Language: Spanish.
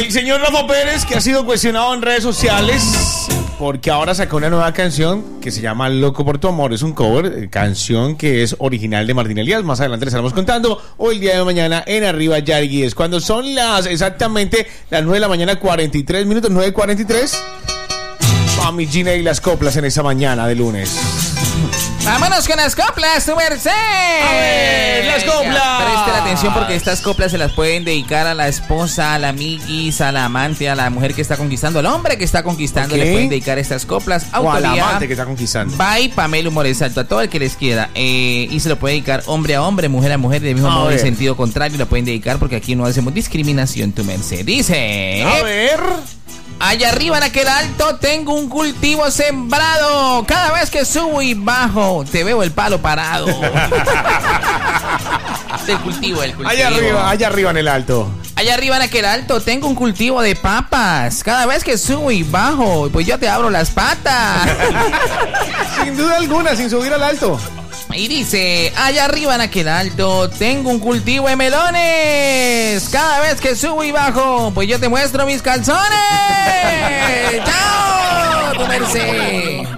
El señor Rafa Pérez, que ha sido cuestionado en redes sociales porque ahora sacó una nueva canción que se llama Loco por tu amor. Es un cover, canción que es original de Martín Elías. Más adelante les estaremos contando, o el día de mañana en Arriba Yarguíes, cuando son exactamente las 9 de la mañana, 43 minutos, 9:43. Mami Gina y las coplas en esa mañana de lunes. Vámonos con las coplas, tu merced. A ver, las coplas. Presten atención porque estas coplas se las pueden dedicar a la esposa, a la amiguis, a la amante, a la mujer que está conquistando, al hombre que está conquistando. Okay. Le pueden dedicar estas coplas. O a la Autoría amante que está conquistando. by Pamela Humor Exalto, a todo el que les quiera. Y se lo puede dedicar hombre a hombre, mujer a mujer, de mismo modo en sentido contrario. Lo pueden dedicar porque aquí no hacemos discriminación, tu merced. Dice: a ver. allá arriba en aquel alto tengo un cultivo sembrado. Cada vez que subo y bajo te veo el palo parado. El cultivo. Allá arriba en el alto. Allá arriba en aquel alto tengo un cultivo de papas. Cada vez que subo y bajo, pues yo te abro las patas. Sin duda alguna, sin subir al alto. Y dice: allá arriba en aquel alto tengo un cultivo de melones. Cada vez que subo y bajo, pues yo te muestro mis calzones. ¡Chao, tu merced!